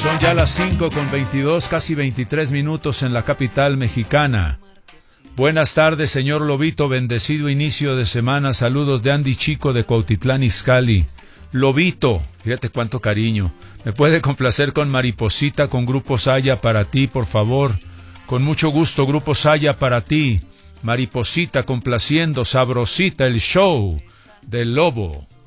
Son ya las 5:22, casi 23 minutos en la capital mexicana. Buenas tardes, señor Lobito, bendecido inicio de semana. Saludos de Andy Chico de Cuautitlán Izcalli. Lobito, fíjate cuánto cariño. ¿Me puede complacer con Mariposita con Grupo Saya para ti, por favor? Con mucho gusto, Grupo Saya para ti. Mariposita complaciendo, sabrosita el show del Lobo.